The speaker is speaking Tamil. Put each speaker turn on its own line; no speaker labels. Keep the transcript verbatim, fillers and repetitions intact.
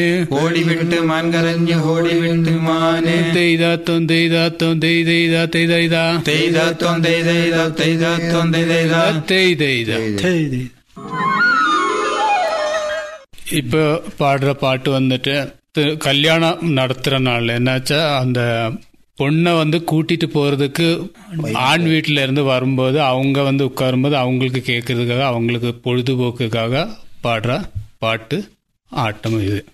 ஓடிவிட்டு மான் கரைஞ்சு ஓடிவிட்டு மானே
தெய்தா தொந்தைதா தொந்தைதா தெய்தைதா
தெய்தா தொந்தைதா தெய்தா தொந்தைதா
தெய்தைதா தெய்தை. இப்போ பாடுற பாட்டு வந்துட்டு கல்யாணம் நடத்துற நாள் என்னாச்சா, அந்த பொண்ணை வந்து கூட்டிட்டு போறதுக்கு ஆண் வீட்டில இருந்து வரும்போது அவங்க வந்து உட்காரும்போது அவங்களுக்கு கேட்கறதுக்காக அவங்களுக்கு பொழுதுபோக்குக்காக பாடுற பாட்டு ஆட்டம் இது.